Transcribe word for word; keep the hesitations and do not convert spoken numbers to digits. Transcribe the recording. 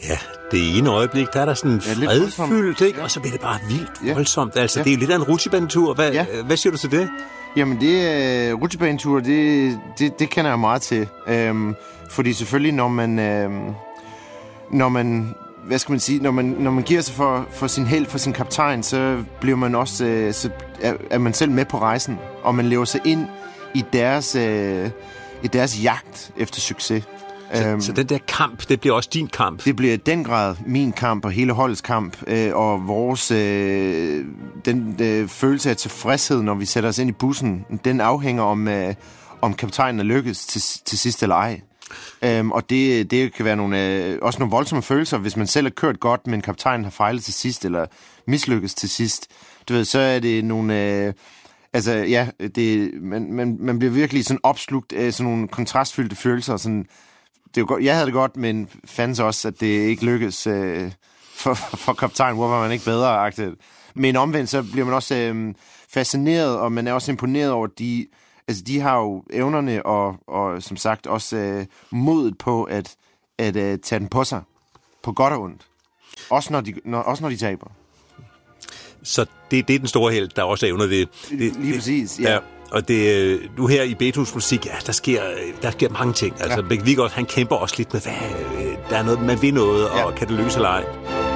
Ja, det ene øjeblik, der er der sådan Ja, lidt fredfyldt, ikke? Ja. Og så bliver det bare vildt Ja. voldsomt. Altså, Ja. det er jo lidt af en rutsjebanetur. Hvad, Ja. hvad siger du til det? Jamen, det uh, rutsjebanetur, det, det, det kender jeg meget til. Um, fordi selvfølgelig, når man... Um, når man... Hvad skal man sige? Når man, når man giver sig for, for sin held, for sin kaptajn, så bliver man også... Uh, så er, er man selv med på rejsen. Og man lever sig ind i deres, uh, i deres jagt efter succes. Så, Um, så den der kamp, det bliver også din kamp. Det bliver i den grad min kamp og hele holdets kamp, øh, og vores øh, den øh, følelse af tilfredshed, når vi sætter os ind i bussen, den afhænger om, øh, om kaptajnen er lykkes til, til sidst eller ej. Um, og det, det kan være nogle, øh, også nogle voldsomme følelser, hvis man selv har kørt godt, men kaptajnen har fejlet til sidst, eller mislykkes til sidst. Du ved, så er det nogle... Øh, altså, ja, det, man, man, man bliver virkelig sådan opslugt af sådan nogle kontrastfyldte følelser, sådan... Det er godt, jeg havde det godt, men fandt også, at det ikke lykkedes øh, for, for kaptajn. Hvor var man ikke bedre-agtigt? Men omvendt, så bliver man også øh, fascineret, og man er også imponeret over, de, altså, de har jo evnerne og, og som sagt også øh, modet på at, at øh, tage den på sig. På godt og ondt. Også når de, når, også når de taber. Så det, det er den store held, der også evner det. det Lige det, præcis, ja. ja. Og det, nu her i Beethovens musik, ja, der sker, der sker mange ting. Altså, ja. Bæk Vigård, han kæmper også lidt med, hvad, der er noget, man vil noget, og ja. Kan det lykkes eller ej?